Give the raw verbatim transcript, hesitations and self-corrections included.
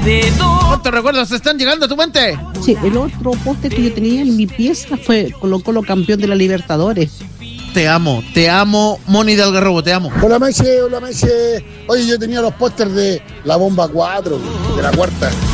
¿Cuántos recuerdos están llegando a tu mente? Sí, el otro póster que yo tenía en mi pieza fue Colo Colo campeón de la Libertadores. Te amo, te amo, Moni de Algarrobo, te amo. Hola Meche, hola Meche. Oye, yo tenía los pósters de La Bomba cuatro, de la cuarta.